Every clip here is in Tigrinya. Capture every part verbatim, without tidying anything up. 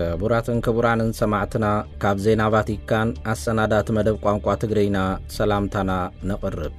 كبراتن كبرانن سمعتنا كاب زينا فاتيكان السنادات مدب قوانقوا تقرينا سلامتنا نقرب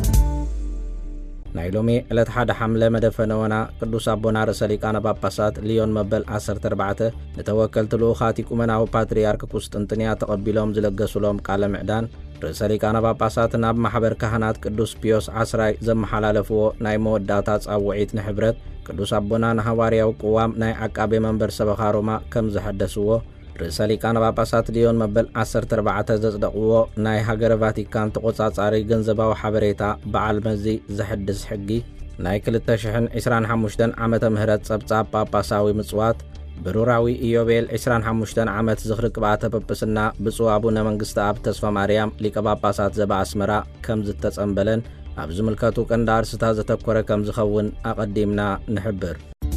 نايلومي الات حاد حملة مدفنونا قدوس أبونا رساليكانا باباسات ليون مبل عصر تربعته نتوكلت لوخاتي كمناو باتريارك قسطنطنية تقبلهم زلقسولهم قال معدان رساليكانا باباسات ناب محبر كهنات قدوس بيوس عصراي زم حلالفو ناي موداتات أوعيت نحبرت قدوس أبونا نهواريو قوام ناي عقابي منبر سبخاروما كم زحدسوه رساليكانا باباسات ليون مبل عصر تربعته زصدقوه ناي هاجر فاتيكان تقوصات عاري جنزباو حبريتا بعال مزي زحدس حقي ناي كلتا شحن عسران حموشدن عمت مهرت صبصاب باباساوي مصوات بروراوي إيوبيل عسران حموشدن عمت زخرق باعتا ببسنا بصو أبونا منقست أب تسفى مريم ليكا باباسات زبا اسمرا كم زتت أنبلن أبزو ملكاتو كندار ستازة كورا كم زخون أقدمنا نحبر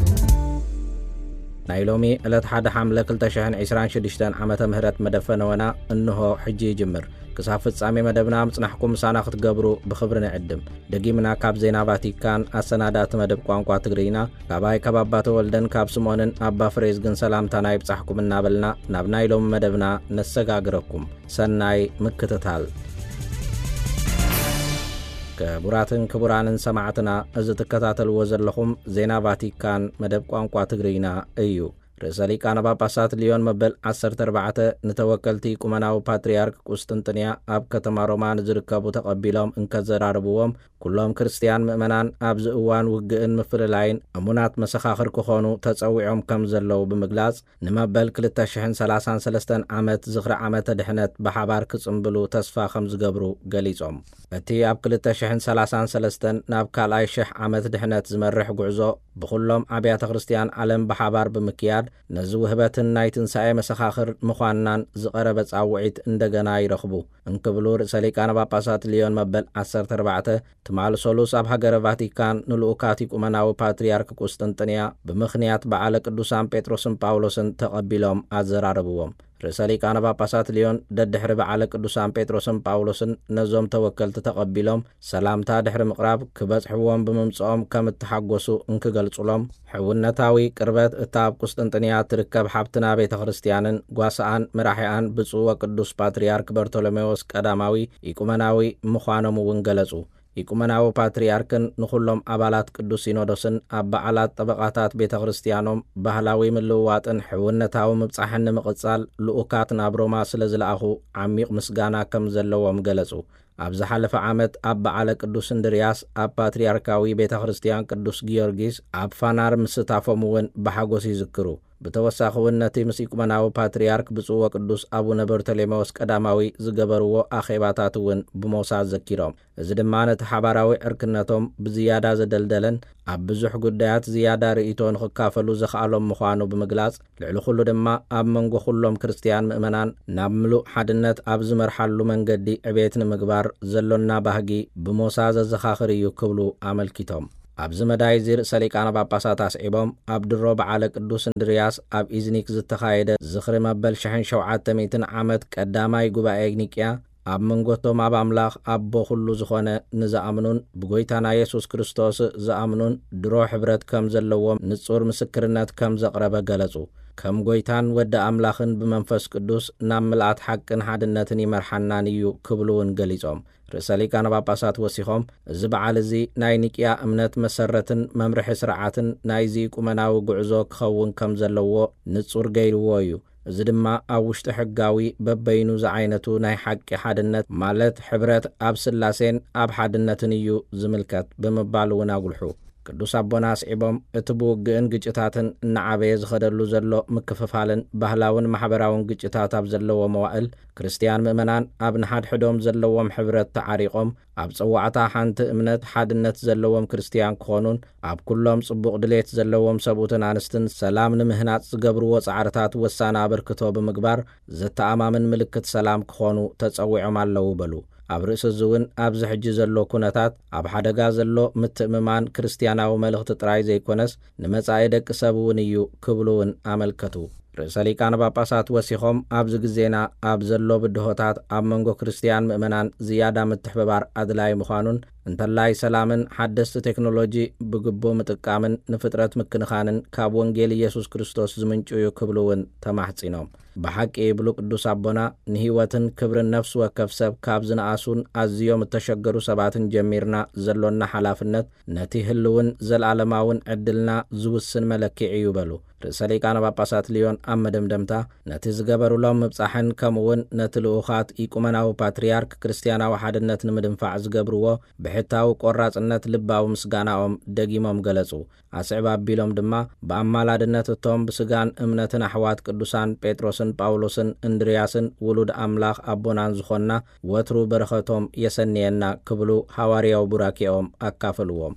نايلومي الات حاد حملة كلتا شحن عسران شدشتن عمت مهرت مدفنونا انه حجي جمر كسافت سامي مدبنا مصنحكم سانا ختقبرو بخبرنا عدم دقيمنا كاب زينا فاتيكان السنادات مدب قوانقوا تقرينا كاباي كباباتو ولدن كاب سمونن أبا فريزقن سلام تاناي بصحكم النابلنا نابناي لوم مدبنا نسقاقركم سناي مكتتال كبراتن كبرانن سمعتنا أزد كتاتل وزر لكم زينا فاتيكان مدب قوانقوا تقرينا أيو رساليكانا باباسات ليون مبل عصر تربعته نتوكلتي كمناو باتريارك قسطنطنية أب كتما رومان زركبو تقبلهم انكزراربوهم كلهم كريستيان مؤمنان أبز اوان وقئن مفرلاين أمونات مسخاخر كخونو تتصويعهم كم زلو بمقلاز نمبل كلتا شحن سلاسان سلستان عمت زغر عمت دحنت بحبار كتصنبلو تسفا خمز قبرو قليزهم اتي أب كلتا شحن سلاسان سلستان ناب كالاي شح عمت دحنت زمرح قعزو بخلهم عبيات كريستيان علم بحبار بمكياد نزو هبتن نايتن ساي مسخاخر مخوانان زقربت عوعيت اندقنا يرخبو انكبلو رساليكانا باباسات ليون مبل عصر تربعته تمال سولوس أب هاجر فاتيكان نلوكاتي كمناو باتريارك قسطنطنية بمخنيات بعال قدوسان بيتروسن باولوسن تقبلهم أزراربوهم رساليكانا باباسات ليون ددحر بعال قدوسان بيتروسن باولوسن نزوم توكلت تقبلهم سلامتا دحر مقراب كبصحوهم بممصኦም كم تحقسو انكغلصلهم حونتاوي قربت اتاب قسطنطنية تركب حبتنا بيت كريستيانن غواسان مراحيان بصو قدوس باتريارك برتولوميوس قداماوي يقمناوي مخانم ونغلصو يقمناو باترياركن نخلهم أبالات قدوس سينودوسن أبعالات طبقاتات بيت كريستيانوم بهلاوي ملواتن حونتاو مبصحن مقصال لؤكات نابروما سلزلأخو عميق مسغانا كم زلوهم غلصو أبز حلف عامت أب على قدوس اندرياس أب باترياركاوي بيت كريستيان قدوس جيورغيس أب فانار مستافمون بحاجوس يذكروا بتوساخون نتي مسيق مناو باتريارك بصوة قدوس أبو نبرتليموس قداماوي زقبروا أخيباتاتون بموسع ذكيرهم زدمانة حباراوي أركنتهم بزيادة زدلدلن أب بزح قديات زيادة رئيتون خكافلو زخالهم مخوانو بمقلاس لعلو خلو دما أب منغو خلهم كريستيان مؤمنان نابملو حدنت أب زمر حلو من قدي عبيتن مقبار زلونا بهجي بموسع زخاخري يكبلو عمل كتهم أب زمداي زير ساليكانا باباسات أسعبهم أب دروب على قدوس اندرياس أب إزنيك زتخايدة زخر مبل شحن شوعات تميتن عمد قداماي قبا إغنيكيا أب منغوتو ما باملاخ أب بوخلو زخونة نزامنون بغويتانا يسوس كريستوس زامنون درو حبرت كم زلوهم نصور مسكرنات كم زقربة غلصو كم غويتان ود أملاخن بمنفس قدوس نام ملعات حقن حدنتني مرحنانيو كبلون غليزهم رساليكانا باباسات وسيخهم زبعال زي ناي نيكيا امنت مسرتن ممرح سرعاتن ناي زي كمناو قعزوك خون كم زلوو نصور غيروويو زدما اوشت حقاوي ببينو زعينتو ناي حق حادنت مالت حبرت اب سلاسين اب حادنتنيو زملكت بمبالونا قلحو قدوس أبونا سعبهم اتبو قن قجتاتن نعابي زخدلو زلو مكففالن بهلاون محبراون قجتات اب زلو وموائل كريستيان مؤمنان اب نحاد حدوم زلو ومحبرت تعاريقهم اب صوعتا حانت امنت حادنت زلو ومكريستيان كونون اب كلهم صبوق دليت زلو ومسابوتن آنستن سلام نمهنات زقبرو وصعرتات وسانا بركتو بمقبار زتا امامن ملكت سلام كونو تتصوعهم اللو بلو أب رئيس الزون أب زحج زلو كونتات أب حدقا زلو متأممان كريستياناو ملغت تراي زي كونس نمسايدك سابونيو كبلون عملكتو رساليكانا باباسات وسيخهم أب زغزينا أب زلو بدهوتات أب منغو كريستيان مؤمنان زيادة متحببار أدلاي مخانون እንተላይ ሰላምን ሓደስቲ ቴክኖሎጂ ብግቦ ምጥቃምን ንፍጥረት ምክንኻንን ካብ ወንጌል ኢየሱስ ክርስቶስ ዝምንጭዩ ክብሉውን ተማሕጺኖም ብሓቂ ብሉ ቅዱስ አቦና ንህይወትን ክብርን ነፍስ ወከፍ ሰብ ካብ ዝነኣሱን ኣዝዮም እተሸገሩ ሰባትን ጀሚርና ዘሎና ሓላፍነት ነቲ ህልውን ዘለዓለማውን ዕድልና ዝውስን መለክዕ እዩ በሉ ርእሰ ሊቃነ ጳጳሳት ሊዮን ኣብ መደምደምታ ነቲ ዝገበሩሎም ምብጻሕን ከምኡውን ነቲ ልኡኻት ኢቁመናዊ ፓትርያርክ ክርስቲያናዊ ሓድነት ንምድንፋዕ ዝገብርዎ ብሕታዊ ቆራጽነት ልባዊ ምስጋናኦም ደጊሞም ገለጹ ኣስዕባ ኣቢሎም ድማ ብኣማላድነት እቶም ብስጋን እምነትን ኣሕዋት ቅዱሳን ጴጥሮስን ጳውሎስን እንድርያስን ውሉድ ኣምላኽ ኣቦናን ዝኾና ወትሩ በረኸቶም የሰንየና ክብሉ ሐዋርያው ቡራኪኦም ኣካፈልዎም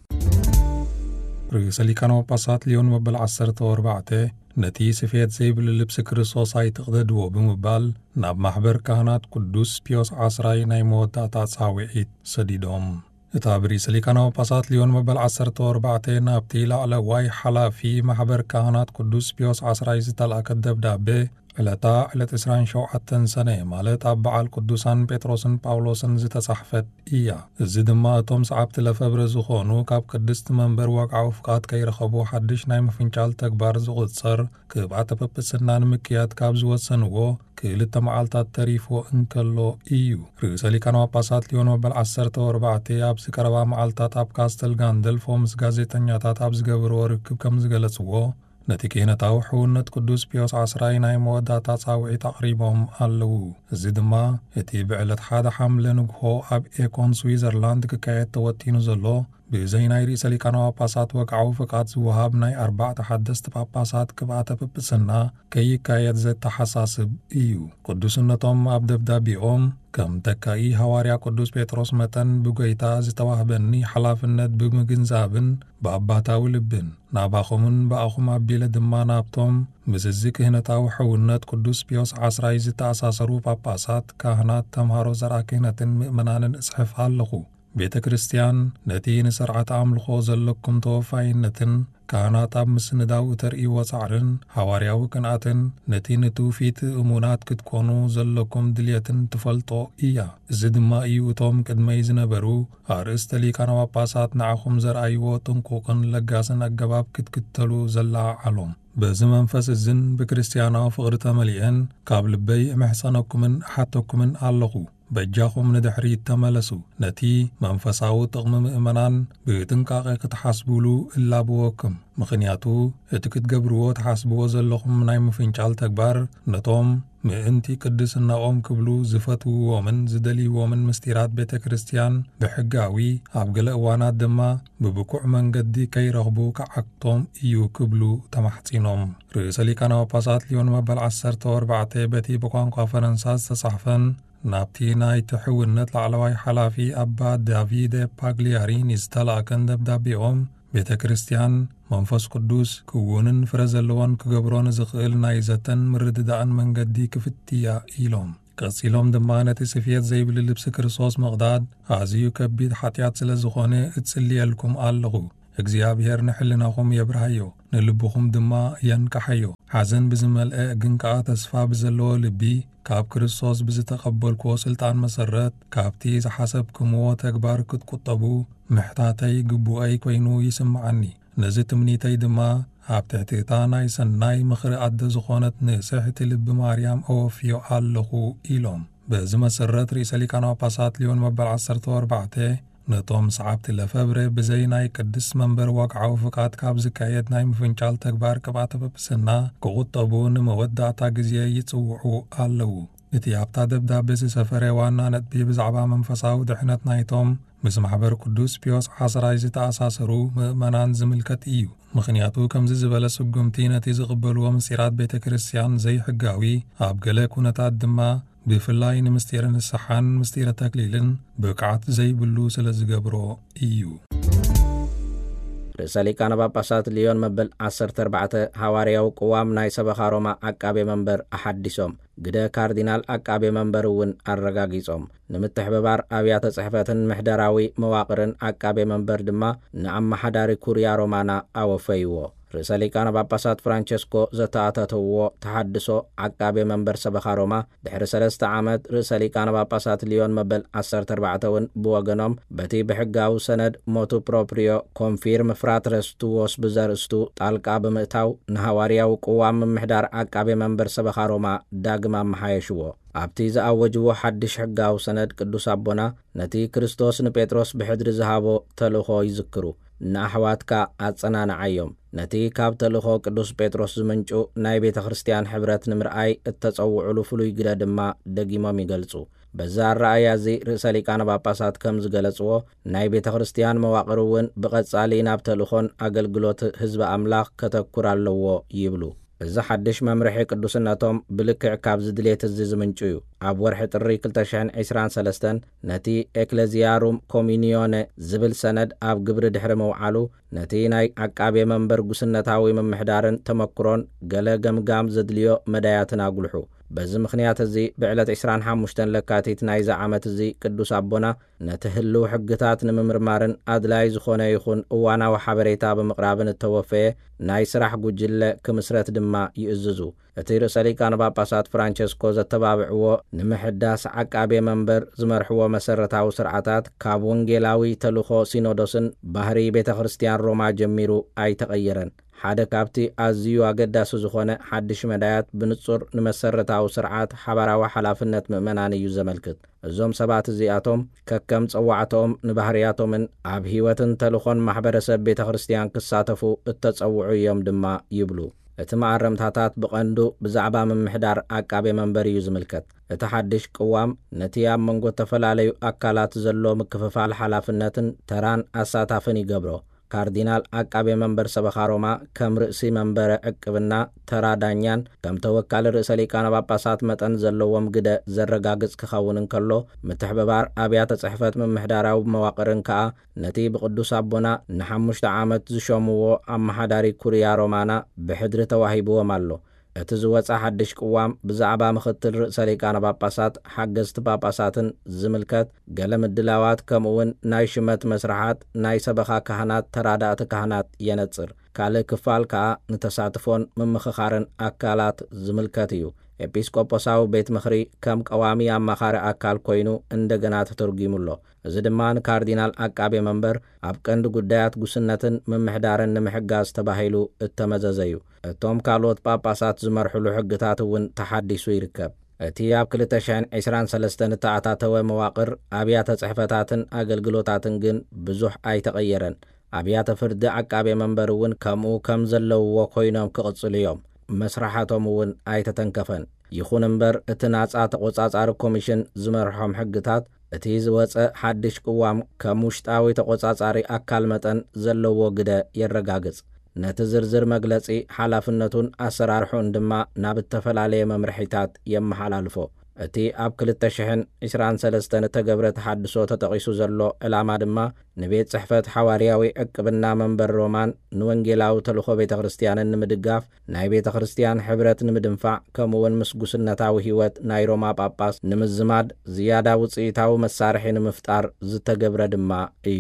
ርእሰ ሊቃነ ጳጳሳት ሊዮን መበል ዓሰርተ ወአርባዕተ ነቲ ስፌት ዘይብል ልብሲ ክርስቶስ ኣይትቕደድዎ ብምባል ናብ ማሕበር ካህናት ቅዱስ ፒዮስ ዓስራይ ናይ መወዳእታ ጻውዒት ሰዲዶም እታ ርእሰ ሊቃነ ጳጳሳት ሊዮን መበል ዓሰርተ ወአርባዕተ ናብቲ ላዕለዋይ ሓላፊ ማሕበር ካህናት ቅዱስ ፒዮስ ዓስራይ ዝተላእከ ደብዳቤ ዕለታ ዕለት ዕስራን ሸውዓተ ሰነ ማለት ኣብ በዓል ቅዱሳን ጴጥሮስን ጳውሎስን ዝተጻሕፈት እያ እዚ ድማ እቶም ሰዓብቲ ለፈብረ ዝኾኑ ካብ ቅድስቲ መንበር ወግዓዊ ፍቃድ ከይረኸቡ ሓድሽ ናይ ምፍንጫል ተግባር ዝቝጸር ክብዓተ ጵጵስና ንምክያድ ካብ ዝወሰንዎ ክልተ መዓልታት ተሪፎ እንከሎ እዩ ርእሰ ሊቃነ ጳጳሳት ሊዮን መበል ዓሰርተ ወአርባዕተ ኣብ ዝቀረባ መዓልታት ኣብ ካስተል ጋንደልፎ ምስ ጋዜጠኛታት ኣብ ዝገበርዎ ርክብ ከም ዝገለጽዎ ነቲ ክህነታዊ ሕውነት ቅዱስ ፒዮስ ዓስራይ ናይ መወዳእታ ጻውዒት ኣቕሪቦም ኣለዉ እዚ ድማ እቲ ብዕለት ሓደ ሐምለ ንግሆ ኣብ ኤኮን ስዊዘርላንድ ክካየድ ተወጢኑ ዘሎ ብዘይ ናይ ርእሰ ሊቃነ ጳጳሳት ወግዓዊ ፍቃድ ዝወሃብ ናይ ኣርባዕተ ሓደስቲ ጳጳሳት ክብዓተ ጵጵስና ከይካየድ ዘተሓሳስብ እዩ ቅዱስነቶም ኣብ ደብዳቤኦም ከም ተካኢ ሐዋርያ ቅዱስ ጴጥሮስ መጠን ብጎይታ ዝተዋህበኒ ሓላፍነት ብምግንዛብን ብኣባታዊ ልብን ናባኹምን ብኣኹም ኣቢለ ድማ ናብቶም ምስዚ ክህነታዊ ሕውነት ቅዱስ ፒዮስ ዓስራይ ዝተኣሳሰሩ ጳጳሳት ካህናት ተምሃሮ ዘርአ ክህነትን ምእመናንን እጽሕፍ ኣለኹ ቤተ ክርስቲያን ነቲ ንሰርዓት ኣምልኾ ዘለኩም ተወፋይነትን ካህናት ኣብ ምስንዳው እተርእይዎ ጻዕርን ሐዋርያዊ ቅንኣትን ነቲ ንትውፊት እሙናት ክትኮኑ ዘለኩም ድልየትን ትፈልጦ እያ እዚ ድማ እዩ እቶም ቅድመይ ዝነበሩ ኣርእስተ ሊቃነ ጳጳሳት ንዓኹም ዘርኣይዎ ጥንቁቕን ለጋስን ኣገባብ ክትክተሉ ዘለዓሎም በዚ መንፈስ እዝን ብክርስቲያናዊ ፍቕሪ ተመሊአን ካብ ልበይ እምሕፀነኩምን ኣሓተኩምን ኣለኹ በጃኹም ንድሕሪት ተመለሱ ነቲ መንፈሳዊ ጥቕሚ ምእመናን ብጥንቃቐ ክትሓስብሉ እላብወኩም ምኽንያቱ እቲ ክትገብርዎ ተሓስብዎ ዘለኹም ናይ ምፍንጫል ተግባር ነቶም ምእንቲ ቅድስናኦም ክብሉ ዝፈትውዎምን ዝደልይዎምን ምስጢራት ቤተ ክርስቲያን ብሕጋዊ ኣብ ገለ እዋናት ድማ ብብኩዕ መንገዲ ከይረኽቡ ከዓክቶም እዩ ክብሉ ተማሕጺኖም ርእሰ ሊቃነ ጳጳሳት ሊዮን መበል ዓሰርተ ወአርባዕተ በቲ ብቋንቋ ፈረንሳ ዝተጻሕፈን ናብቲ ናይ ትሕውነት ላዕለዋይ ሓላፊ ኣባ ዳቪድ ፓግሊያሪ ንዝተላእከን ደብዳቤኦም ቤተ ክርስቲያን መንፈስ ቅዱስ ክውንን ፍረ ዘለዎን ክገብሮን ዝኽእል ናይ ዘተን ምርድዳእን መንገዲ ክፍትያ ኢሎም ቀጺሎም ድማ ነቲ ስፌት ዘይብል ልብሲ ክርስቶስ ምቕዳድ ኣዝዩ ከቢድ ሓጢኣት ስለ ዝኾነ እጽልየልኩም ኣለኹ እግዚአብሔር ንሕልናኹም የብርሃዮ ንልብኹም ድማ የንካሐዮ ሓዘን ብዝመልአ ግን ከዓ ተስፋ ብዘለዎ ልቢ ካብ ክርስቶስ ብዝተቐበልክዎ ስልጣን መሰረት ካብቲ ዝሓሰብክምዎ ተግባር ክትቁጠቡ ምሕታተይ ግቡአይ ኮይኑ ይስምዓኒ ነዚ ትምኒተይ ድማ ኣብ ትሕቲታ ናይ ሰናይ ምኽሪ ኣደ ዝኾነት ንእስሕቲ ልቢ ማርያም ኣወፍዮ ኣለኹ ኢሎም በዚ መሰረት ርእሰ ሊቃነ ጳጳሳት ሊዮን መበል ዓሰርተ ወአርባዕተ ነቶም ሰዓብቲ ለፈብረ ብዘይ ናይ ቅድስ መንበር ወግዓዊ ፍቃድ ካብ ዝካየድ ናይ ምፍንጫል ተግባር ቅብዓተ ጵጵስና ክቁጠቡ ንመወዳእታ ግዜ ይጽውዑ ኣለዉ እቲ ኣብታ ደብዳቤ ዝሰፈረ ዋና ነጥቢ ብዛዕባ መንፈሳዊ ድሕነት ናይቶም ምስ ማሕበር ቅዱስ ፒዮስ ዓስራይ ዝተኣሳሰሩ ምእመናን ዝምልከት እዩ ምኽንያቱ ከምዚ ዝበለ ስጉምቲ ነቲ ዝቕበልዎ ምስጢራት ቤተ ክርስቲያን ዘይሕጋዊ ኣብ ገለ ኩነታት ድማ ብፍላይ ንምስጢረ ንስሓን ምስጢረ ተክሊልን ብቅዓት ዘይብሉ ስለ ዝገብሮ እዩ ርእሰ ሊቃነ ጳጳሳት ሊዮን መበል ዓሰርተ ኣርባዕተ ሐዋርያዊ ቅዋም ናይ ሰበኻ ሮማ ዓቃቤ መንበር ኣሓዲሶም ግደ ካርዲናል ዓቃቤ መንበር እውን ኣረጋጊጾም ንምትሕብባር ኣብያተ ጽሕፈትን ምሕደራዊ መዋቕርን ዓቃቤ መንበር ድማ ንኣመሓዳሪ ኩርያ ሮማና ኣወፈይዎ ርእሰ ሊቃነ ጳጳሳት ፍራንቸስኮ ዘተኣታተዎ ተሓድሶ ዓቃቤ መንበር ሰበኻ ሮማ ድሕሪ ሰለስተ ዓመት ርእሰ ሊቃነ ጳጳሳት ሊዮን መበል ዓሰርተ ኣርባዕተ እውን ብወገኖም በቲ ብሕጋዊ ሰነድ ሞቱ ፕሮፕሪዮ ኮንፊርም ፍራትረስቱዎስ ብዘርእስቱ ጣልቃ ብምእታው ንሃዋርያዊ ቅዋም ምምሕዳር ዓቃቤ መንበር ሰበኻ ሮማ ዳግም ኣመሓየሽዎ። ኣብቲ ዝኣወጅዎ ሓድሽ ሕጋዊ ሰነድ ቅዱስ ኣቦና ነቲ ክርስቶስ ንጴጥሮስ ብሕድሪ ዝሃቦ ተልእኾ ይዝክሩ። ንኣሕዋትካ ኣጸናንዓዮም ነቲ ካብ ተልእኾ ቅዱስ ጴጥሮስ ዝምንጩ ናይ ቤተ ክርስቲያን ሕብረት ንምርኣይ እተጸውዕሉ ፍሉይ ግደ ድማ ደጊሞም ይገልጹ። በዛ ረኣያ እዚ ርእሰ ሊቃነ ጳጳሳት ከም ዝገለጽዎ ናይ ቤተ ክርስቲያን መዋቕር እውን ብቐጻሊ ናብ ተልእኾን ኣገልግሎት ህዝቢ ኣምላኽ ከተኩር ኣለዎ ይብሉ። እዚ ሓድሽ መምርሒ ቅዱስነቶም ብልክዕ ካብ ዝድሌት እዚ ዝምንጩ እዩ። ኣብ ወርሒ ጥሪ ክልተ ሽሕን ዒስራን ሰለስተን ነቲ ኤክሌዚያሩም ኮሚኒዮነ ዝብል ሰነድ ኣብ ግብሪ ድሕሪ መውዓሉ ነቲ ናይ ዓቃቤ መንበር ጉስነታዊ ምምሕዳርን ተመክሮን ገለ ገምጋም ዘድልዮ መዳያትን ኣጉልሑ። በዚ ምኽንያት እዚ ብዕለት ዒስራን ሓሙሽተ ለካቲት ናይዚ ዓመት እዚ ቅዱስ ኣቦና ነቲ ህልው ሕግታት ንምምርማርን ኣድላይ ዝኾነ ይኹን እዋናዊ ሓበሬታ ብምቕራብን እተወፈየ ናይ ስራሕ ጉጅለ ክምስረት ድማ ይእዝዙ። እቲ ርእሰ ሊቃነ ጳጳሳት ፍራንቸስኮ ዘተባብዕዎ ንምሕዳስ ዓቃቤ መንበር ዝመርሕዎ መሰረታዊ ስርዓታት ካብ ወንጌላዊ ተልእኾ ሲኖዶስን ባህሪ ቤተ ክርስቲያን ሮማ ጀሚሩ ኣይተቐየረን። ሓደ ካብቲ ኣዝዩ ኣገዳሲ ዝኾነ ሓድሽ መዳያት ብንጹር ንመሰረታዊ ስርዓት ሓባራዊ ሓላፍነት ምእመናን እዩ ዘመልክት። እዞም ሰባት እዚኣቶም ከከም ጸዋዕቶም ንባህርያቶምን ኣብ ህይወትን ተልእኾን ማሕበረሰብ ቤተ ክርስቲያን ክሳተፉ እተጸውዑ እዮም ድማ ይብሉ። እቲ ማዕረምታታት ብቐንዱ ብዛዕባ ምምሕዳር ዓቃቤ መንበር እዩ ዝምልከት። እቲ ሓድሽ ቅዋም ነቲ ኣብ መንጎ ተፈላለዩ ኣካላት ዘሎ ምክፍፋል ሓላፍነትን ተራን ኣሳታፍን ይገብሮ። ካርዲናል ዓቃቤ መንበር ሰበኻ ሮማ ከም ርእሲ መንበረ ዕቅብና ተራዳኛን ከም ተወካሊ ርእሰ ሊቃነ ጳጳሳት መጠን ዘለዎም ግደ ዘረጋግጽ ክኸውን እንከሎ ምትሕብባር ኣብያተ ጽሕፈት ምምሕዳራዊ መዋቕርን ከዓ ነቲ ብቅዱስ ኣቦና ንሓሙሽተ ዓመት ዝሾምዎ ኣመሓዳሪ ኩርያ ሮማና ብሕድሪ ተዋሂብዎም ኣሎ። እቲ ዝወፃ ሓድሽ ቅዋም ብዛዕባ ምኽትል ርእሰ ሊቃነ ጳጳሳት ሓገዝቲ ጳጳሳትን ዝምልከት ገለ ምድላዋት ከምኡውን ናይ ሽመት መስራሓት ናይ ሰበኻ ካህናት ተራዳእቲ ካህናት የነጽር። ካልእ ክፋል ከዓ ንተሳትፎን ምምኽኻርን ኣካላት ዝምልከት እዩ። ኤጲስቆጶሳዊ ቤት ምኽሪ ከም ቀዋሚ ኣማኻሪ ኣካል ኮይኑ እንደገና ተተርጊሙሎ። እዚ ድማ ንካርዲናል ዓቃቤ መንበር ኣብ ቀንዲ ጉዳያት ጉስነትን ምምሕዳርን ንምሕጋዝ ተባሂሉ እተመዘዘ እዩ። እቶም ካልኦት ጳጳሳት ዝመርሕሉ ሕግታት እውን ተሓዲሱ ይርከብ። እቲ ኣብ ክልተ ሽሕን ዒስራን ሰለስተን እተኣታተወ መዋቕር ኣብያተ ጽሕፈታትን ኣገልግሎታትን ግን ብዙሕ ኣይተቐየረን። ኣብያተ ፍርዲ ዓቃቤ መንበር እውን ከምኡ ከም ዘለውዎ ኮይኖም ክቕጽሉ እዮም። መስራሓቶም እውን ኣይተተንከፈን። ይኹን እምበር እቲ ናጻ ተቖጻጻሪ ኮሚሽን ዝመርሖም ሕግታት እቲ ዝወፀ ሓድሽ ቅዋም ከም ውሽጣዊ ተቖጻጻሪ ኣካል መጠን ዘለዎ ግደ የረጋግጽ። ነቲ ዝርዝር መግለጺ ሓላፍነቱን ኣሰራርሑን ድማ ናብ እተፈላለየ መምርሒታት የመሓላልፎ። እቲ ኣብ ክልተ ሽሕን ዒስራን ሰለስተን ተገብረ ተሓድሶ ተጠቒሱ ዘሎ ዕላማ ድማ ንቤት ጽሕፈት ሓዋርያዊ ዕቅብና መንበር ሮማን ንወንጌላዊ ተልእኾ ቤተ ክርስቲያንን ንምድጋፍ ናይ ቤተ ክርስቲያን ሕብረት ንምድንፋዕ ከምኡውን ምስጉስነታዊ ህይወት ናይ ሮማ ጳጳስ ንምዝማድ ዝያዳ ውፅኢታዊ መሳርሒ ንምፍጣር ዝተገብረ ድማ እዩ።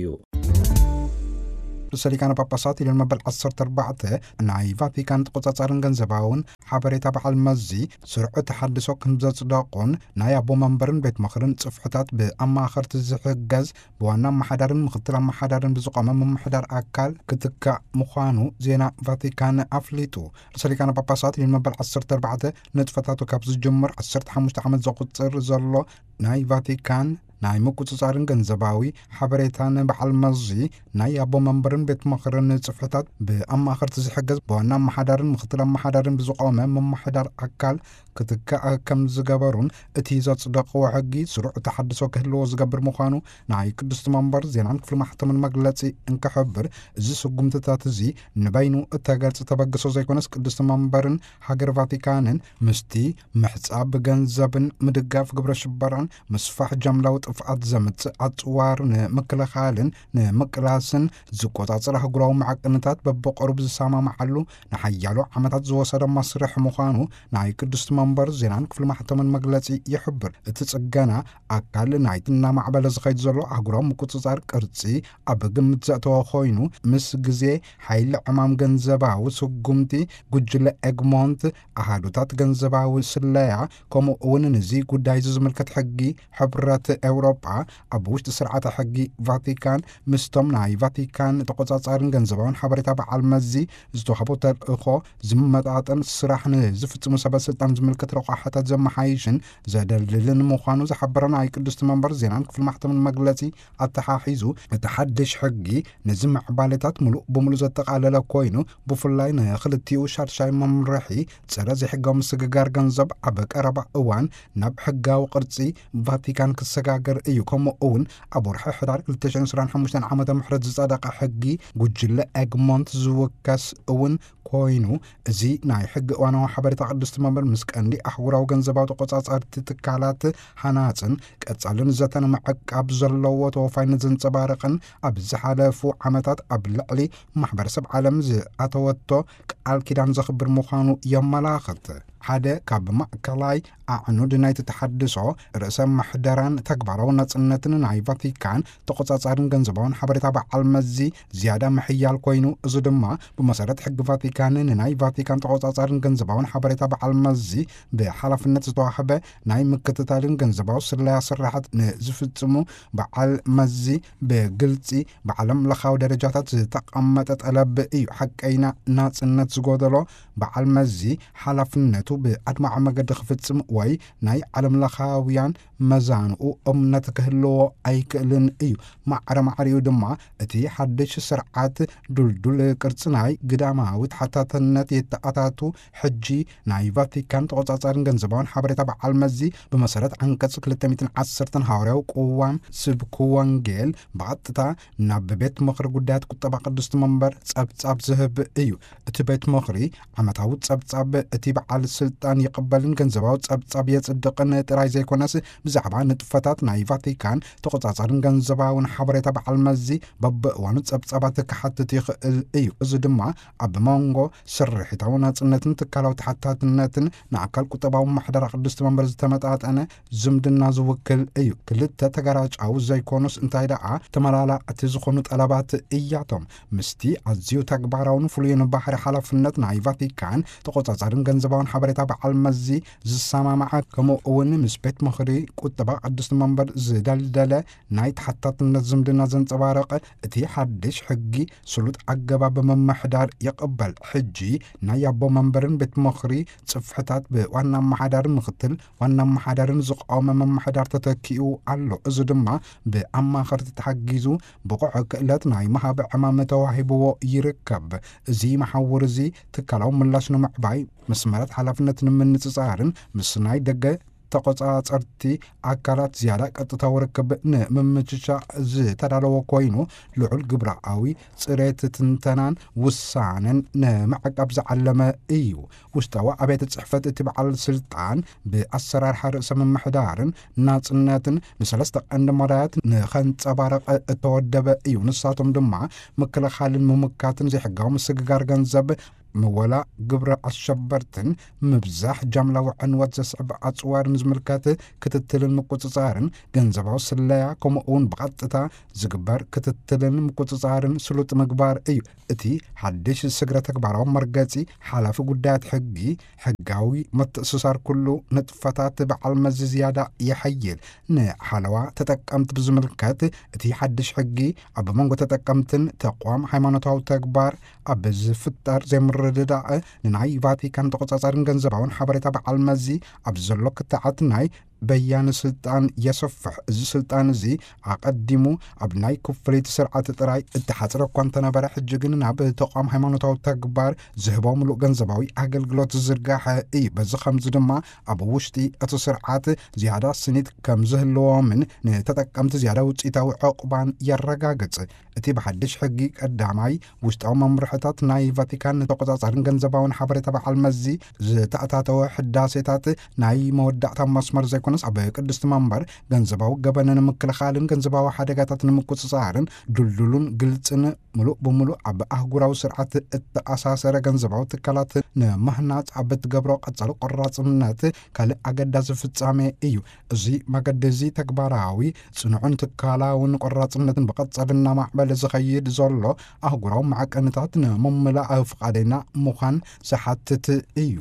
ርእሰ ሊቃነ ጳጳሳት ሊዮን መበል ዓሰርተ ኣርባዕተ ናይ ቫቲካን ተቆጻጻርን ገንዘባውን ሓበሬታ በዓል መዚ ስርዑ ተሓድሶ ክንዘጽደቆን ናይ ኣቦ መንበርን ቤት ምኽርን ጽፍሕታት ብኣማኸርቲ ዝሕገዝ ብዋና ኣመሓዳርን ምኽትል ኣመሓዳርን ብዝቆመ ምምሕዳር ኣካል ክትካዕ ምዃኑ ዜና ቫቲካን ኣፍሊጡ። ርእሰ ሊቃነ ጳጳሳት ሊዮን መበል ዓሰርተ ኣርባዕተ ንጥፈታቱ ካብ ዝጅምር ዓሰርተ ሓሙሽተ ዓመት ዘቁጽር ዘሎ ናይ ቫቲካን ናይ ምቁጽጻርን ገንዘባዊ ሓበሬታን በዓል መዚ ናይ ኣቦ መንበርን ቤት ምኽርን ጽፍሕታት ብኣማኸርቲ ዝሕገዝ ብዋና ኣመሓዳርን ምኽትል ኣመሓዳርን ብዝቆመ ምምሕዳር ኣካል ክትካዕ ከም ዝገበሩን እቲ ዘጽደቕዎ ሕጊ ስሩዕ ተሓድሶ ክህልዎ ዝገብር ምዃኑ ናይ ቅድስቲ መንበር ዜናን ክፍሊ ማሕተምን መግለጺ እንክሕብር እዚ ስጉምትታት እዚ ንበይኑ እተገልጽ ተበግሶ ዘይኮነስ ቅድስቲ መንበርን ሃገር ቫቲካንን ምስቲ ምሕጻብ ገንዘብን ምድጋፍ ግብረ ሽበራን ምስፋሕ ጀምላዊ ጥፍኣት ዘምጽእ ኣጽዋር ንምክልኻልን ንምቅላስን ዝቆጻጸር ኣህጉራዊ መዓቅንታት በብቕርቡ ዝሰማምዓሉ ንሓያሎ ዓመታት ዝወሰደ መስርሕ ምዃኑ ናይ ቅዱስ መንበር ዜናን ክፍሊ ማሕተምን መግለጺ ይሕብር። እቲ ጽገና ኣካል ናይቲ እናማዕበለ ዝኸይድ ዘሎ ኣህጉራዊ ምቁጽጻር ቅርጺ ኣብ ግምት ዘእተወ ኮይኑ ምስ ግዜ ሓይሊ ዕማም ገንዘባዊ ስጉምቲ ጉጅለ ኤግሞንት ኣሃዱታት ገንዘባዊ ስለያ ከምኡ እውን ነዚ ጉዳይ ዝምልከት ሕጊ ሕብረት ኤውሮጳ ኣብ ውሽጢ ስርዓተ ሕጊ ቫቲካን ምስቶም ናይ ቫቲካን ተቆጻጻርን ገንዘባውን ሓበሬታ በዓል መዚ ዝተዋህቦ ተልእኾ ዝመጣጠን ስራሕ ንዝፍጽሙ ሰበስልጣን ዝምልከት ረቋሕታት ዘመሓይሽን ዘደልልን ምዃኑ ዝሓበረ ናይ ቅዱስ መንበር ዜናን ክፍሊ ማሕተምን መግለጺ ኣተሓሒዙ እቲ ሓድሽ ሕጊ ነዚ ምዕባለታት ሙሉእ ብምሉእ ዘጠቓለለ ኮይኑ ብፍላይ ንክልቲኡ ሻድሻይ መምርሒ ፀረ ዘይሕጋዊ ምስግጋር ገንዘብ ኣብ ቀረባ እዋን ናብ ሕጋዊ ቅርጺ ቫቲካን ክሰጋገር እዩ። ከምኡ እውን ኣብ ወርሒ ሕዳር ክልተ ሽሕን ዒስራን ሓሙሽተ ዓመተ ምህረት ዝጸደቐ ሕጊ ጉጅለ ኤግሞንት ዝውከስ እውን ኮይኑ እዚ ናይ ሕጊ እዋናዊ ሓበሬታ ቅዱስ መንበር ምስ ቀንዲ ኣህጉራዊ ገንዘባዊ ተቆጻጻርቲ ትካላት ሓናፅን ቀጻልን ዘተነ መዕቃብ ዘለዎ ተወፋይነት ዘንጸባርቕን ኣብ ዝሓለፉ ዓመታት ኣብ ልዕሊ ማሕበረሰብ ዓለም ዝኣተወቶ ቃል ኪዳን ዘኽብር ምዃኑ የመላኽት። ሓደ ካብ ማእከላይ ኣዕኑድ ናይቲ ተሓድሶ ርእሰ ማሕደራን ተግባራዊ ነጽነትን ናይ ቫቲካን ተቆጻጻርን ገንዘባውን ሓበሬታ በዓል መዚ ዝያዳ ምሕያል ኮይኑ እዚ ድማ ብመሰረት ሕጊ ቫቲካንን ናይ ቫቲካን ተቆጻጻርን ገንዘባውን ሓበሬታ በዓል መዚ ብሓላፍነት ዝተዋህበ ናይ ምክትታልን ገንዘባዊ ስለያ ስራሓት ንዝፍጽሙ በዓል መዚ ብግልፂ ብዓለም ለኻዊ ደረጃታት ዝተቐመጠ ጠለብ እዩ። ሓቀይና ናጽነት ዝጎደሎ በዓል መዚ ሓላፍነቱ ብኣድማዕ መገዲ ክፍጽም ወይ ናይ ዓለም ለኻውያን መዛንኡ እምነት ክህልዎ ኣይክእልን እዩ። ማዕረ ማዕሪኡ ድማ እቲ ሓድሽ ስርዓት ዱልዱል ቅርፂ ናይ ግዳማዊት ሓታትነት የተኣታቱ ሕጂ ናይ ቫቲካን ተቆጻጻርን ገንዘባውን ሓበሬታ በዓል መዚ ብመሰረት አንቀጽ ክልተ ሚእትን ዓሰርተ ሃዋርያዊ ቁዋም ስብኩ ወንጌል ብቐጥታ ናብ ቤት ምኽሪ ጉዳያት ቁጠባ ቅዱስ መንበር ጸብጻብ ዝህብ እዩ። እቲ ቤት ምኽሪ ዓመታዊ ጸብጻብ እቲ በዓል ስልጣን ይቕበልን ገንዘባዊ ጸብጻብ የጽድቕን ጥራይ ዘይኮነስ ብዛዕባ ንጥፈታት ናይ ቫቲካን ተቆጻጻርን ገንዘባውን ሓበሬታ በዓል መዚ በብእዋኑ ጸብጻባት ክሓትት ይኽእል እዩ። እዚ ድማ ኣብ መንጎ ስርሒታዊ ናጽነትን ትካላዊ ተሓታትነትን ንኣካል ቁጠባዊ ማሕደራ ቅዱስ መንበር ዝተመጣጠነ ዝምድና ዝውክል እዩ። ክልተ ተጋራጫዊ ዘይኮኑስ እንታይ ደኣ ተመላላእቲ ዝኾኑ ጠለባት እያቶም ምስቲ ኣዝዩ ተግባራውን ፍሉይን ባህሪ ሓላፍነት ናይ ቫቲካን ተቆጻጻርን ገንዘባውን ሓበሬታ በዓል መዚ ዝሰማማዓ ከምኡ እውን ምስ ቤት ምኽሪ ቁጠባ ቅዱስ መንበር ዝደልደለ ናይ ተሓታትነት ዝምድና ዘንጸባረቐ እቲ ሓድሽ ሕጊ ስሉጥ ኣገባብ መምሕዳር ይቕበል። ሕጂ ናይ ኣቦ መንበርን ቤት ምኽሪ ጽፍሕታት ብዋና መሓዳርን ምክትል ዋና መሓዳርን ዝቆመ መምሕዳር ተተኪኡ ኣሎ። እዚ ድማ ብኣማኸርቲ ተሓጊዙ ብቑዕ ክእለት ናይ መሃብ ዕማም ተዋሂብዎ ይርከብ። እዚ መሓውር እዚ ትካላዊ ምላሽ ንምዕባይ መስመራት ሓላፍነት ንምንጽጻርን ምስ ናይ ደገ ተቆጻጸርቲ ኣካላት ዝያዳ ቀጥታዊ ርክብ ንምምችቻ ዝተዳለወ ኮይኑ ልዑል ግብራዊ ጽሬት ትንተናን ውሳነን ንምዕቃብ ዝዓለመ እዩ። ውሽጣዊ ኣብያተ ጽሕፈት እቲ በዓል ስልጣን ብኣሰራርሓ ርእሰ ምምሕዳርን ናጽነትን ንሰለስተ ቀንዲ መዳያት ንኸንጸባረቐ እተወደበ እዩ። ንሳቶም ድማ ምክልኻልን ምምካትን ዘይሕጋዊ ምስግጋር ገንዘብ ምወላ ግብረ ኣሸበርትን ምብዛሕ ጃምላዊ ዕንወት ዘስዕብ ኣጽዋርን ዝምልከት ክትትልን ምቁጽጻርን ገንዘባዊ ስለያ ከምኡ እውን ብቐጥታ ዝግበር ክትትልን ምቁጽጻርን ስሉጥ ምግባር እዩ። እቲ ሓድሽ ስግረ ተግባራዊ መርገጺ ሓላፊ ጉዳያት ሕጊ ሕጋዊ ምትእስሳር ኩሉ ንጥፈታት በዓል መዚ ዝያዳ ይሐይል። ንሓለዋ ተጠቀምቲ ብዝምልከት እቲ ሓድሽ ሕጊ ኣብ መንጎ ተጠቀምትን ተቋም ሃይማኖታዊ ተግባር ኣብ ዝፍጠር ዘይምር ርዳእ ንናይ ቫቲካን ተቆጻጻርን ገንዘባውን ሓበሬታ በዓል መዚ ኣብ ዘሎ ክትዓት ናይ በያነ ስልጣን የሰፍሕ። እዚ ስልጣን እዚ ኣቀዲሙ ኣብ ናይ ክፍሊት ስርዓት ጥራይ እተሓጽረ እኳ እንተነበረ ሕጂ ግን ናብ ተቋም ሃይማኖታዊ ተግባር ዝህቦ ምሉእ ገንዘባዊ ኣገልግሎት ዝዝርጋሐ እዩ። በዚ ከምዚ ድማ ኣብ ውሽጢ እቲ ስርዓት ዝያዳ ስኒት ከም ዝህልዎምን ንተጠቀምቲ ዝያዳ ውፅኢታዊ ዕቁባን የረጋግጽ። እቲ ብሓድሽ ሕጊ ቀዳማይ ውሽጣዊ መምርሕታት ናይ ቫቲካን ተቆጻጻርን ገንዘባውን ሓበሬታ በዓል መዚ ዝተኣታተወ ሕዳሴታት ናይ መወዳእታ መስመር ዘ ዘይኮነስ ኣብ ቅድስቲ መንበር ገንዘባዊ ገበነን ምክልኻልን ገንዘባዊ ሓደጋታትን ምቁፅጻርን ድልዱሉን ግልጽን ምሉእ ብምሉእ ኣብ ኣህጉራዊ ስርዓት እተኣሳሰረ ገንዘባዊ ትካላት ንምህናፅ ኣብ እትገብሮ ቀጻሊ ቆራጽነት ካልእ ኣገዳሲ ፍጻሜ እዩ። እዚ መገዲ እዚ ተግባራዊ ጽኑዕን ትካላውን ቆራጽነትን ብቐጻሊ እናማዕበለ ዝኸይድ ዘሎ ኣህጉራዊ ማዕቀንታት ንምምላእ ፍቓደኛ ምዃን ዝሓትት እዩ።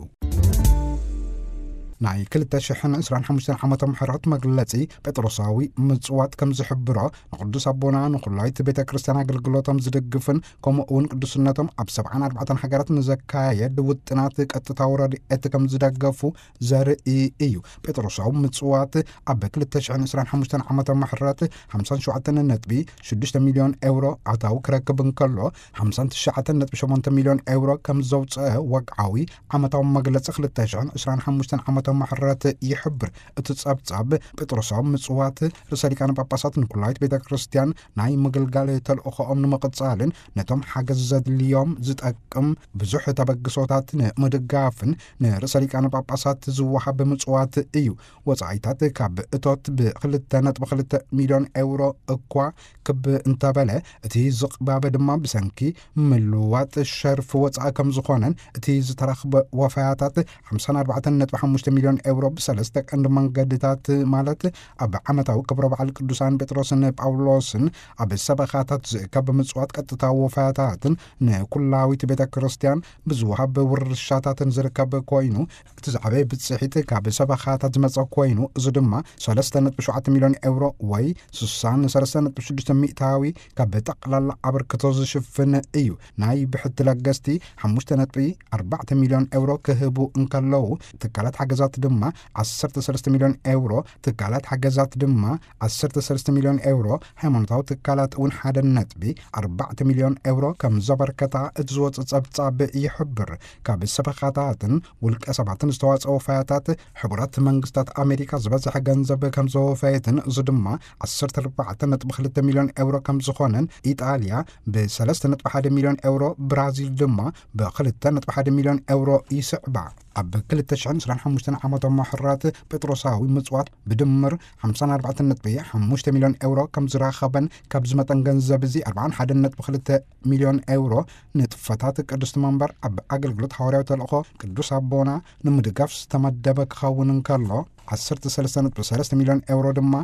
ናይ ክልተ ሽሕን ዕስራን ሓሙሽተን ዓመተ ምሕረት መግለጺ ጴጥሮሳዊ ምጽዋት ከም ዝሕብሮ ንቅዱስ ኣቦና ንኹላይት ቤተ ክርስቲያን ኣገልግሎቶም ዝድግፍን ከምኡ እውን ቅዱስነቶም ኣብ ሰብዓን ኣርባዕተን ሃገራት ንዘካየድ ውጥናት ቀጥታዊ ረድኤት ከም ዝደገፉ ዘርኢ እዩ። ጴጥሮሳዊ ምጽዋት ኣብ ክልተ ሽሕን ዕስራን ሓሙሽተን ዓመተ ምሕረት ሓምሳን ሸውዓተ ነጥቢ ሽዱሽተ ሚልዮን ኤውሮ ኣታዊ ክረክብ እንከሎ ሓምሳን ትሽዓተ ነጥቢ ሸሞንተ ሚልዮን ኤውሮ ከም ዘውፅአ ወግዓዊ ዓመታዊ መግለጺ ክልተ ሽሕን ዕስራን ሓሙሽተን ዓመተ ምሕረት ይሕብር። እቲ ጸብጻብ ጴጥሮሳዊ ምጽዋት ርእሰ ሊቃነ ጳጳሳት ንኩላይት ቤተ ክርስቲያን ናይ ምግልጋል ተልእኾኦም ንምቕጻልን ነቶም ሓገዝ ዘድልዮም ዝጠቅም ብዙሕ ተበግሶታት ንምድጋፍን ንርእሰ ሊቃነ ጳጳሳት ዝወሃብ ምጽዋት እዩ። ወጻኢታት ካብ እቶት ብክልተ ነጥቢ ክልተ ሚልዮን ኤውሮ እኳ ክብ እንተበለ እቲ ዝቕባበ ድማ ብሰንኪ ምልዋጥ ሸርፊ ወጻኢ ከም ዝኾነን እቲ ዝተረኽበ ወፋያታት ሓምሳን ኣርባዕተ ነጥቢ ሓሙሽተ ሚልዮን ኤውሮ ብሰለስተ ቀንዲ መንገድታት ማለት ኣብ ዓመታዊ ክብረ በዓል ቅዱሳን ጴጥሮስን ጳውሎስን ኣብ ሰበኻታት ዝእከብ ምጽዋት ቀጥታዊ ወፋያታትን ንኩላዊት ቤተ ክርስቲያን ብዝወሃብ ውርሻታትን ዝርከብ ኮይኑ እቲ ዝዓበየ ብጽሒት ካብ ሰበኻታት ዝመጸ ኮይኑ እዚ ድማ ሰለስተ ነጥቢ ሸውዓተ ሚልዮን ኤውሮ ወይ ስሳን ሰለስተ ነጥቢ ሽዱሽተ ሚእታዊ ካብ ጠቕላላ ኣበርክቶ ዝሽፍን እዩ። ናይ ብሕቲ ለገስቲ ሓሙሽተ ነጥቢ ኣርባዕተ ሚልዮን ኤውሮ ክህቡ እንከለዉ ትካላት ሓገዛት ድማ ዓሰርተ ሰለስተ ሚልዮን ኤውሮ ትካላት ሓገዛት ድማ ዓሰርተ ሰለስተ ሚልዮን ኤውሮ ሃይማኖታዊ ትካላት እውን ሓደ ነጥቢ ኣርባዕተ ሚልዮን ኤውሮ ከም ዘበርከታ እቲ ዝወፅእ ጸብጻብ ይሕብር። ካብ ሰበኻታትን ውልቀ ሰባትን ዝተዋፅአ ወፋያታት ሕቡራት መንግስታት ኣሜሪካ ዝበዝሐ ገንዘብ ከም ዘወፈየትን እዚ ድማ ዓሰርተ ኣርባዕተ ነጥቢ ክልተ ሚልዮን ኤውሮ ከም ዝኾነን ኢጣልያ ብሰለስተ ነጥቢ ሓደ ሚልዮን ኤውሮ ብራዚል ድማ ብክልተ ነጥቢ ሓደ ሚልዮን ኤውሮ ይስዕባ። ኣብ ክልተ ሽሕን ዕስራን ሓሙሽተን ዓመተ ምሕረት ጴጥሮሳዊ ምጽዋት ብድምር ሓምሳን ኣርባዕተ ነጥቢ ሓሙሽተ ሚልዮን ኤውሮ ከም ዝራኸበን ካብ ዝመጠን ገንዘብ እዚ ኣርባዓን ሓደ ነጥቢ ክልተ ሚልዮን ኤውሮ ንጥፈታት ቅድስቲ መንበር ኣብ ኣገልግሎት ሐዋርያዊ ተልእኾ ቅዱስ ኣቦና ንምድጋፍ ዝተመደበ ክኸውን እንከሎ ዓሰርተ ሰለስተ ነጥቢ ሰለስተ ሚልዮን ኤውሮ ድማ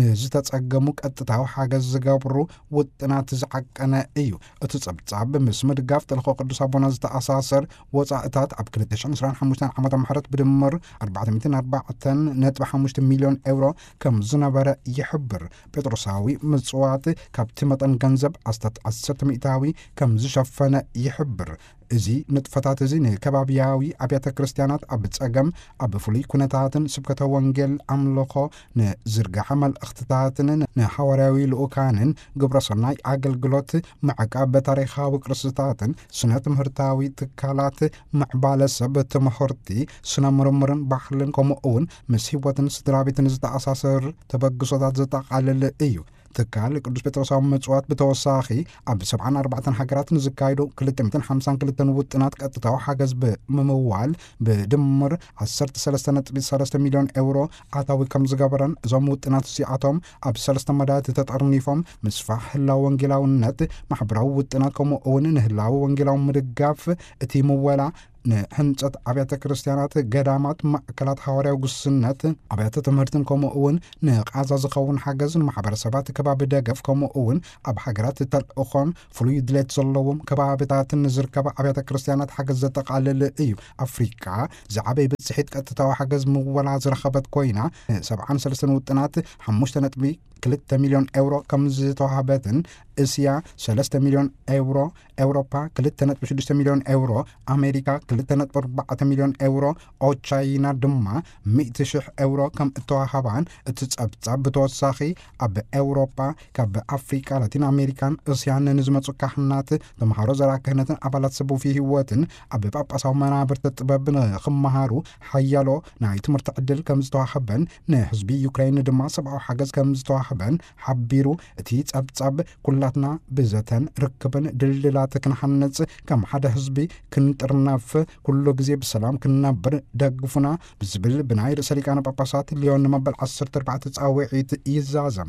ንዝተጸገሙ ቀጥታዊ ሓገዝ ዝገብሩ ውጥናት ዝዓቀነ እዩ። እቲ ጸብጻብ ምስ ምድጋፍ ተልእኾ ቅዱስ ኣቦና ዝተኣሳሰር ወጻኢታት ኣብ ክልተ ሽሕን ዕስራን ሓሙሽተን ዓመተ ምሕረት ብድምር ኣርባዕተ ሚእትን ኣርባዕተን ነጥቢ ሓሙሽተ ሚልዮን ኤውሮ ከም ዝነበረ ይሕብር። ጴጥሮሳዊ ምጽዋት ካብቲ መጠን ገንዘብ ኣስታት ዓሰርተ ሚእታዊ ከም ዝሸፈነ ይሕብር። እዚ ንጥፈታት እዚ ንከባብያዊ ኣብያተ ክርስቲያናት ኣብ ጸገም ኣብ ፍሉይ ኩነታትን ስብከተ ወንጌል ኣምልኾ ንዝርጋሐ መልእኽትታትን ንሐዋርያዊ ልኡካንን ግብረ ሰናይ ኣገልግሎት ምዕቃብ ታሪኻዊ ቅርስታትን ስነ ትምህርታዊ ትካላት ምዕባለ ሰብ ትምህርቲ ስነ ምርምርን ባህልን ከምኡ እውን ምስ ህይወትን ስድራ ቤትን ዝተኣሳሰር ተበግሶታት ዘጠቃልል እዩ። ትካል ቅዱስ ጴጥሮሳዊ ምጽዋት ብተወሳኺ ኣብ ሰብዓን ኣርባዕተን ሃገራት ንዝካየዱ ክልተ ሚእትን ሓምሳን ክልተን ውጥናት ቀጥታዊ ሓገዝ ብምምዋል ብድምር ዓሰርተ ሰለስተ ነጥቢ ሰለስተ ሚልዮን ኤውሮ ኣታዊ ከም ዝገበረን እዞም ውጥናት እዚኣቶም ኣብ ሰለስተ መዳያት ተጠርኒፎም ምስፋሕ ህላዊ ወንጌላውነት ማሕበራዊ ውጥናት ከምኡ እውን ንህላዊ ወንጌላዊ ምድጋፍ እቲ ምወላ ንህንጸት ኣብያተ ክርስቲያናት ገዳማት ማእከላት ሐዋርያዊ ጉስነት ኣብያተ ትምህርትን ከምኡ እውን ንቃዛ ዝኸውን ሓገዝን ማሕበረሰባት ከባቢ ደገፍ ከምኡ እውን ኣብ ሃገራት ተልእኾን ፍሉይ ድሌት ዘለዎም ከባቢታትን ዝርከባ ኣብያተ ክርስቲያናት ሓገዝ ዘጠቃልል እዩ። ኣፍሪካ ዝዓበየ ብጽሒት ቀጥታዊ ሓገዝ ምወላ ዝረኸበት ኮይና ሰብዓን ሰለስተን ውጥናት ሓሙሽተ ነጥቢ ክልተ ሚልዮን ኤውሮ ከም ዝተዋሃበትን እስያ ሰለስተ ሚልዮን ኤውሮ ኤውሮፓ ክልተ ነጥቢ ሽዱሽተ ሚልዮን ኤውሮ ኣሜሪካ ክልተ ነጥቢ ኣርባዕተ ሚልዮን ኤውሮ ቻይና ድማ ሚእቲ ሽሕ ኤውሮ ከም እተዋሃባን እቲ ጸብጻብ ብተወሳኺ ኣብ ኤውሮፓ ካብ ኣፍሪካ ላቲን ኣሜሪካን እስያን ንዝመፁ ካህናት ተምሃሮ ዘርዓ ክህነትን ኣባላት ሰቡፊ ህይወትን ኣብ ጳጳሳዊ መናብርተ ጥበብ ንኽመሃሩ ሓያሎ ናይ ትምህርቲ ዕድል ከም ዝተዋሃበን ንህዝቢ ዩክራይን ድማ ሰብኣዊ ሓገዝ ከም ዝተዋሃበ ክረክበን ሓቢሩ እቲ ጸብጸብ ኩላትና ብዘተን ርክብን ድልድላት ክንሓንጽ ከም ሓደ ህዝቢ ክንጥርናፍ ኩሉ ግዜ ብሰላም ክንነብር ደግፉና ብዝብል ብናይ ርእሰ ሊቃነ ጳጳሳት ሊዮን መበል ዓሰርተ ኣርባዕተ ጻውዒት ይዛዘም።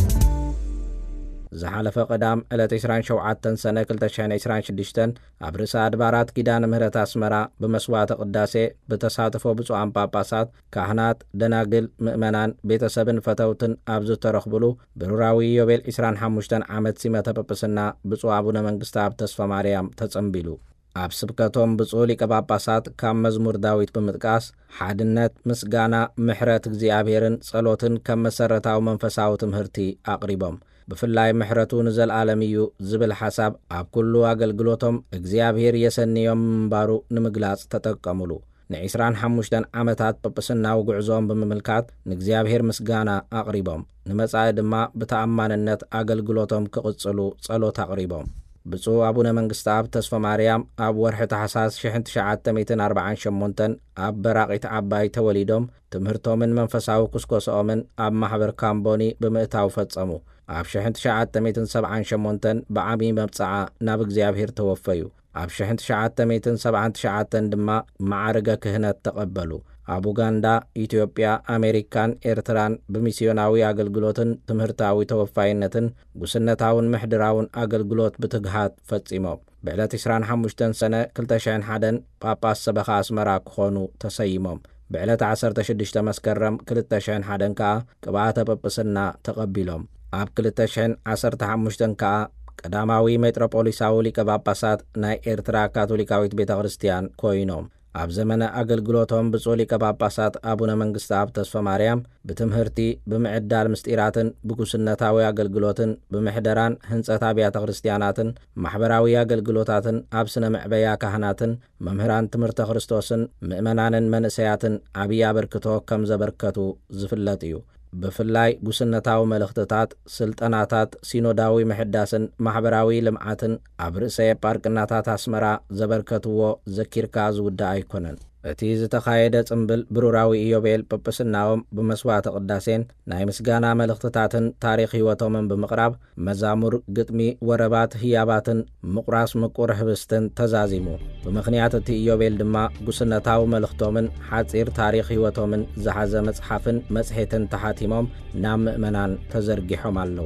ዝሓለፈ ቀዳም ዕለት عشرين وسبعة ሰነ ክልተ ሸሕ ዒስራን ሽዱሽተ ኣብ ርእሰ ኣድባራት ኪዳነ ምህረት ኣስመራ ብመስዋዕተ ቅዳሴ በተሳተፎ ብፁዓን ጳጳሳት፣ ካህናት፣ ደናግል፣ ምእመናን፣ ቤተሰብን ፈተውትን ኣብ ዝተረኽብሉ ብሩራዊ ዮቤል عشرين وخمسة ዓመት ሲመተ ጵጵስና ብፁዕ አቡነ መንግስቲ ኣብ ተስፋ ማርያም ተጸምቢሉ። ኣብ ስብከቶም ብፁዕ ሊቀ ጳጳሳት ካብ መዝሙር ዳዊት ብምጥቃስ ሓድነት፣ ምስጋና፣ ምሕረት እግዚአብሔርን ጸሎትን ከም መሰረታዊ መንፈሳዊ ትምህርቲ አቅሪቦም ብፍላይ ምሕረቱ ንዘለዓለም እዩ ዝብል ሓሳብ ኣብ ኩሉ ኣገልግሎቶም እግዚአብሔር የሰንዮም ምንባሩ ንምግላጽ ተጠቀሙሉ። ንعشرين وخمسة ዓመታት ጵጵስናዊ ጉዕዞም ብምምልካት ንእግዚአብሔር ምስጋና አቅሪቦም ንመጻኢ ድማ ብተኣማንነት ኣገልግሎቶም ክቕጽሉ ጸሎት አቅሪቦም። ብፁዕ አቡነ መንግስቲ ኣብ ተስፋ ማርያም ኣብ ወርሒ ታሕሳስ ሸሕ ትሽዓተ ኣርባዓን ሸሞንተን ኣብ በራቂት ዓባይ ተወሊዶም ትምህርቶምን መንፈሳዊ ኩስኮሶኦምን ኣብ ማሕበር ካምቦኒ ብምእታው ፈጸሙ። ኣብ ሸሕ ትሽዓተ ሰብዓን ሸሞንተን ብዓብዪ መብጽዓ ናብ እግዚአብሔር ተወፈዩ። ኣብ ሸሕ ትሽዓተ ሰብዓን ትሽዓተን ድማ ማዕርገ ክህነት ተቐበሉ። ኣብ ኡጋንዳ፣ ኢትዮጵያ፣ ኣሜሪካን ኤርትራን ብሚስዮናዊ ኣገልግሎትን ትምህርታዊ ተወፋይነትን ጉስነታውን ምሕድራውን ኣገልግሎት ብትግሃት ፈጺሞም ብዕለት عشرين وخمسة ሰነ ክልተ ሸሕ ወሓደ ጳጳስ ሰበኻ ኣስመራ ክኾኑ ተሰይሞም። ብዕለት ዓሰርተ ሽዱሽተ መስከረም ክልተ ሸሕ ወሓደ ከዓ ቅብኣተ ጵጵስና ተቐቢሎም። ኣብ ክልተ ሸሕ ዓሰርተ ሓሙሽተ ከዓ ቀዳማዊ ሜትሮፖሊሳዊ ሊቀ ጳጳሳት ናይ ኤርትራ ካቶሊካዊት ቤተ ክርስቲያን ኮይኖም። ኣብ ዘመነ ኣገልግሎቶም ብፁዕ ሊቀ ጳጳሳት አቡነ መንግስቲ ኣብ ተስፋ ማርያም ብትምህርቲ፣ ብምዕዳል ምስጢራትን፣ ብጉስነታዊ ኣገልግሎትን፣ ብምሕደራን ህንጸት ኣብያተ ክርስቲያናትን፣ ማሕበራዊ ኣገልግሎታትን፣ ኣብ ስነ ምዕበያ ካህናትን፣ መምህራን ትምህርተ ክርስቶስን፣ ምእመናንን መንእሰያትን ዓብዪ ኣበርክቶ ከም ዘበርከቱ ዝፍለጥ እዩ። ብፍላይ ጉስነታዊ መልእኽትታት፣ ስልጠናታት፣ ሲኖዳዊ ምሕዳስን ማሕበራዊ ልምዓትን ኣብ ርእሰ ጳርቅናታት ኣስመራ ዘበርከትዎ ዘኪርካ ዝውዳእ ኣይኮነን። እቲ ዝተኻየደ ጽምብል ብሩራዊ ኢዮቤል ጵጵስናዎም ብመስዋዕተ ቅዳሴን ናይ ምስጋና መልእኽትታትን ታሪኽ ህይወቶምን ብምቕራብ መዛሙር፣ ግጥሚ፣ ወረባት፣ ህያባትን ምቁራስ ምቁር ህብስትን ተዛዚሙ። ብምኽንያት እቲ ኢዮቤል ድማ ጉስነታዊ መልእኽቶምን ሓጺር ታሪኽ ህይወቶምን ዝሓዘ መጽሓፍን መጽሔትን ተሓቲሞም ናብ ምእመናን ተዘርጊሖም ኣለዉ።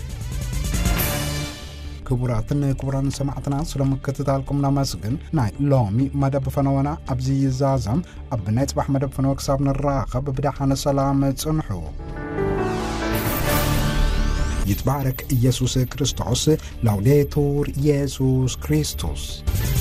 ክቡራትን ክቡራን ሰማዕትና ስለምክትታልኩም ናመስግን ናይ ሎሚ መደብ ፈነወና ኣብዚ ይዛዘም ኣብ ናይ ጽባሕ መደብ ፈነወ ክሳብ ንራኸብ ብዳሓነ ሰላም ጽንሑ። ይትባረክ ኢየሱስ ክርስቶስ። ላውዴቱር ኢየሱስ ክርስቶስ።